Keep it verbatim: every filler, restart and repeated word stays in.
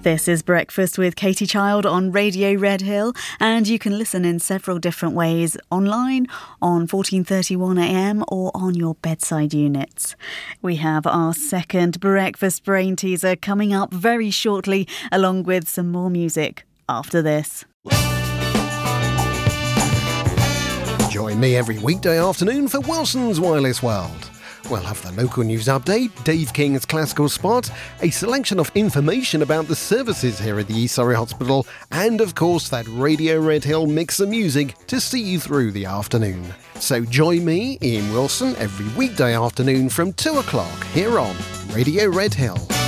This is Breakfast with Katie Child on Radio Red Hill, and you can listen in several different ways online, on fourteen thirty-one A M or on your bedside units. We have our second Breakfast Brain Teaser coming up very shortly, along with some more music after this. Join me every weekday afternoon for Wilson's Wireless World. We'll have the local news update, Dave King's classical spot, a selection of information about the services here at the East Surrey Hospital, and of course that Radio Red Hill mix of music to see you through the afternoon. So join me, Ian Wilson, every weekday afternoon from two o'clock here on Radio Red Hill.